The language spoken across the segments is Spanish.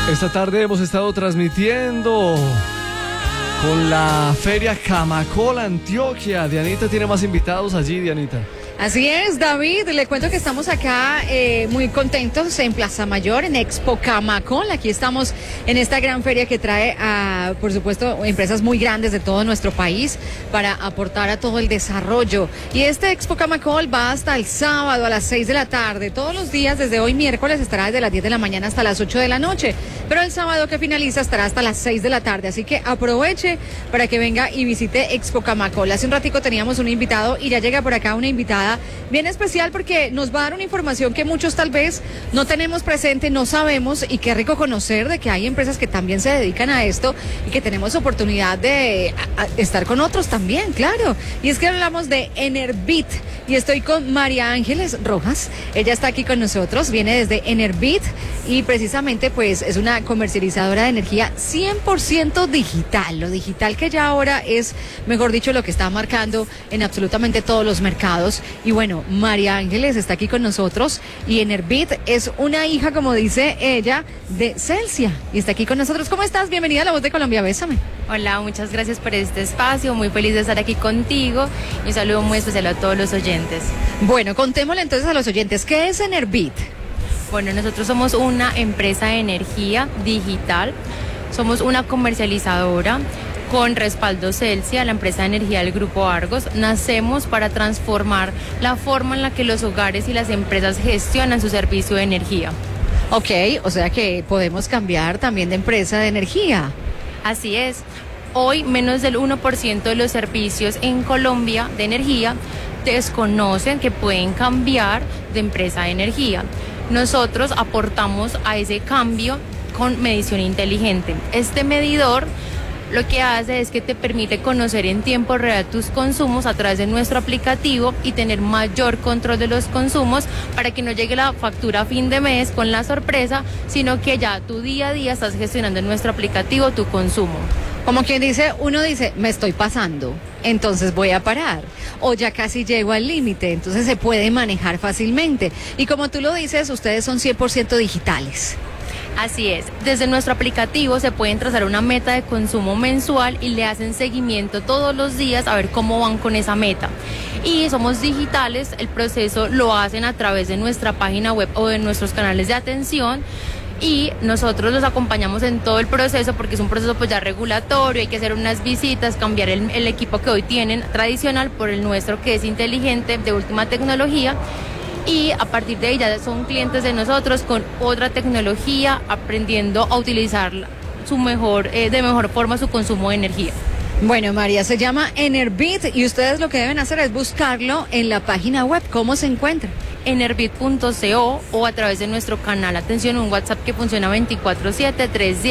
Esta tarde hemos estado transmitiendo con la Feria Camacol Antioquia. Dianita tiene más invitados allí, Dianita. Así es, David, le cuento que estamos acá muy contentos en Plaza Mayor, en Expo Camacol. Aquí estamos en esta gran feria que trae a, por supuesto, empresas muy grandes de todo nuestro país para aportar a todo el desarrollo. Y este Expo Camacol va hasta el sábado a las 6 de la tarde. Todos los días, desde hoy miércoles, estará desde las 10 de la mañana hasta las 8 de la noche. Pero el sábado que finaliza estará hasta las 6 de la tarde. Así que aproveche para que venga y visite Expo Camacol. Hace un ratico teníamos un invitado y ya llega por acá una invitada bien especial porque nos va a dar una información que muchos tal vez no tenemos presente, no sabemos, y qué rico conocer de que hay empresas que también se dedican a esto y que tenemos oportunidad de estar con otros también, claro. Y es que hablamos de Enerbit y estoy con María Ángeles Rojas. Ella está aquí con nosotros, viene desde Enerbit y precisamente pues es una comercializadora de energía 100% digital. Lo digital que ya ahora es, mejor dicho, lo que está marcando en absolutamente todos los mercados. Y bueno, María Ángeles está aquí con nosotros y Enerbit es una hija, como dice ella, de Celsia y está aquí con nosotros. ¿Cómo estás? Bienvenida a La Voz de Colombia, bésame. Hola, muchas gracias por este espacio, muy feliz de estar aquí contigo y un saludo muy especial a todos los oyentes. Bueno, contémosle entonces a los oyentes, ¿qué es Enerbit? Bueno, nosotros somos una empresa de energía digital, somos una comercializadora con respaldo Celsia, la empresa de energía del Grupo Argos. Nacemos para transformar la forma en la que los hogares y las empresas gestionan su servicio de energía. Ok, o sea que podemos cambiar también de empresa de energía. Así es. Hoy menos del 1% de los servicios en Colombia de energía desconocen que pueden cambiar de empresa de energía. Nosotros aportamos a ese cambio con medición inteligente. Este medidor lo que hace es que te permite conocer en tiempo real tus consumos a través de nuestro aplicativo y tener mayor control de los consumos para que no llegue la factura a fin de mes con la sorpresa, sino que ya tu día a día estás gestionando en nuestro aplicativo tu consumo. Como quien dice, uno dice, me estoy pasando, entonces voy a parar, o ya casi llego al límite, entonces se puede manejar fácilmente. Y como tú lo dices, ustedes son 100% digitales. Así es, desde nuestro aplicativo se pueden trazar una meta de consumo mensual y le hacen seguimiento todos los días a ver cómo van con esa meta. Y somos digitales, el proceso lo hacen a través de nuestra página web o de nuestros canales de atención y nosotros los acompañamos en todo el proceso porque es un proceso pues ya regulatorio, hay que hacer unas visitas, cambiar el equipo que hoy tienen tradicional por el nuestro que es inteligente, de última tecnología. Y a partir de ahí ya son clientes de nosotros con otra tecnología, aprendiendo a utilizar de mejor forma su consumo de energía. Bueno, María, se llama Enerbit y ustedes lo que deben hacer es buscarlo en la página web. ¿Cómo se encuentra? Enerbit.co o a través de nuestro canal. Atención, un WhatsApp que funciona 24/7,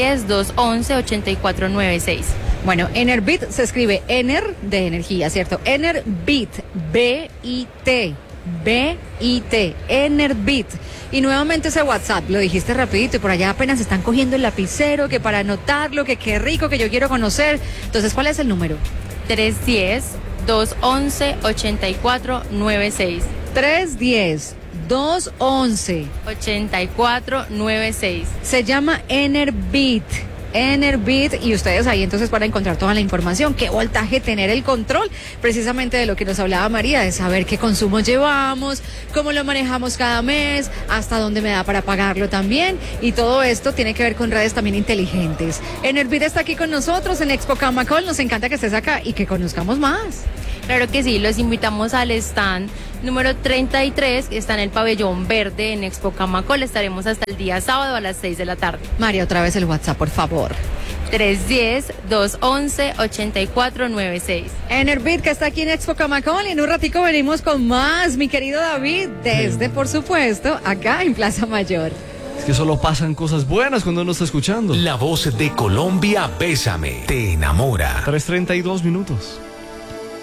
310-211-8496. Bueno, Enerbit se escribe Ener de energía, ¿cierto? Enerbit, B-I-T. B-I-T, Enerbit. Y nuevamente ese WhatsApp, lo dijiste rapidito y por allá apenas están cogiendo el lapicero, que para anotarlo, que qué rico, que yo quiero conocer. Entonces, ¿cuál es el número? 310-211-8496. 310-211-8496. Se llama Enerbit. Enerbit y ustedes ahí entonces van a encontrar toda la información, qué voltaje, tener el control precisamente de lo que nos hablaba María, de saber qué consumo llevamos, cómo lo manejamos cada mes, hasta dónde me da para pagarlo también, y todo esto tiene que ver con redes también inteligentes. Enerbit está aquí con nosotros en Expo Camacol, nos encanta que estés acá y que conozcamos más. Claro que sí, los invitamos al stand número 33, que está en el pabellón verde en Expo Camacol. Estaremos hasta el día sábado a las 6 de la tarde. María, otra vez el WhatsApp, por favor. 310-211-8496. Enerbit, que está aquí en Expo Camacol, y en un ratico venimos con más, mi querido David, desde, por supuesto, acá en Plaza Mayor. Es que solo pasan cosas buenas cuando uno está escuchando. La Voz de Colombia, bésame, te enamora. 3:32 minutos.